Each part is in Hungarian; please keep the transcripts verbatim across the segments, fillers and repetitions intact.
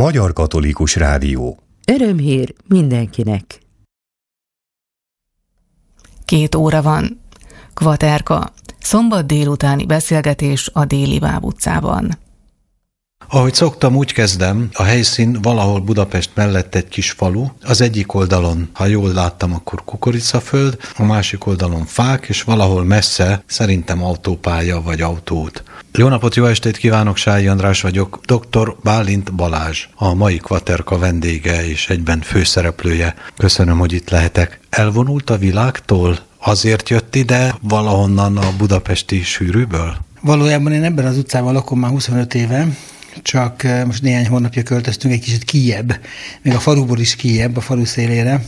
Magyar Katolikus Rádió. Örömhír mindenkinek. Két óra van. Kvaterka. Szombat délutáni beszélgetés a Déli Báb utcában. Ahogy szoktam, úgy kezdem, a helyszín valahol Budapest mellett egy kis falu, az egyik oldalon, ha jól láttam, akkor kukoricaföld, a másik oldalon fák, és valahol messze szerintem autópálya vagy autóút. Jó napot, jó estét kívánok, Sályi András vagyok, doktor Bálint Balázs, a mai Kvaterka vendége és egyben főszereplője. Köszönöm, hogy itt lehetek. Elvonult a világtól? Azért jött ide valahonnan a budapesti sűrűből? Valójában én ebben az utcában lakom már huszonöt éve, csak most néhány hónapja költöztünk egy kicsit kijebb, még a faluból is kijebb, a falu szélére,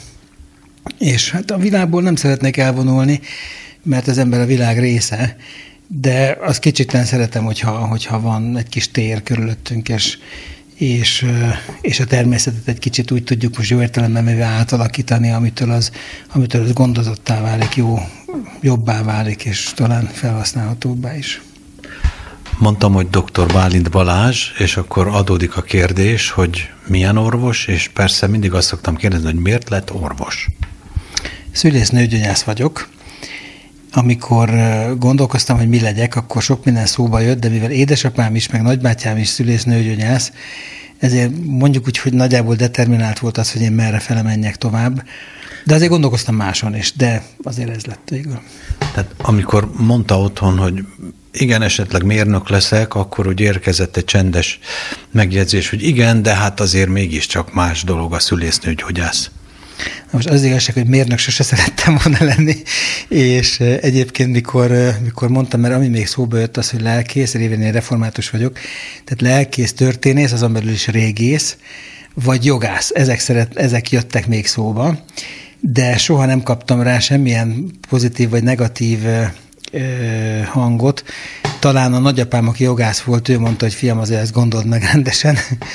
és hát a világból nem szeretnék elvonulni, mert az ember a világ része, de azt kicsit szeretem, hogyha, hogyha van egy kis tér körülöttünk, és, és, és a természetet egy kicsit úgy tudjuk most jó értelemben mivel átalakítani, amitől az, amitől az gondozottá válik, jó, jobbá válik, és talán felhasználhatóbbá is. Mondtam, hogy doktor Bálint Balázs, és akkor adódik a kérdés, hogy milyen orvos, és persze mindig azt szoktam kérdezni, hogy miért lett orvos? Szülésznőgyógyász vagyok. Amikor gondolkoztam, hogy mi legyek, akkor sok minden szóba jött, de mivel édesapám is, meg nagybátyám is szülésznőgyógyász, ezért mondjuk úgy, hogy nagyjából determinált volt az, hogy én merre fele menjek tovább. De azért gondolkoztam máson is, de azért ez lett végül. Tehát amikor mondta otthon, hogy igen, esetleg mérnök leszek, akkor úgy érkezett egy csendes megjegyzés, hogy igen, de hát azért mégiscsak más dolog a szülésznőgyógyász. Most az igazság, hogy mérnök sose szerettem volna lenni, és egyébként mikor, mikor mondtam, mert ami még szóba jött az, hogy lelkész, révén én református vagyok, tehát lelkész, történész, azon belül is régész, vagy jogász, ezek, szeret, ezek jöttek még szóba, de soha nem kaptam rá semmilyen pozitív vagy negatív hangot. Talán a nagyapám, aki jogász volt, ő mondta, hogy fiam, azért ezt gondold meg rendesen,